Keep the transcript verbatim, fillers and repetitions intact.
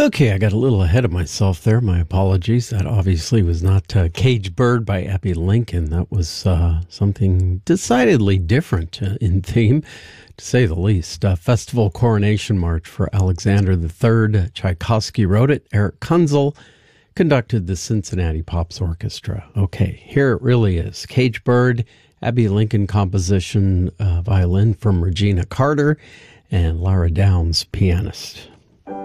Okay, I got a little ahead of myself there. My apologies. That obviously was not uh, Caged Bird by Abbey Lincoln. That was uh, something decidedly different uh, in theme, to say the least. Uh, Festival Coronation March for Alexander the Third. Tchaikovsky wrote it. Eric Kunzel conducted the Cincinnati Pops Orchestra. Okay, here it really is. Caged Bird, Abbey Lincoln composition, uh, violin from Regina Carter, and Lara Downs, pianist.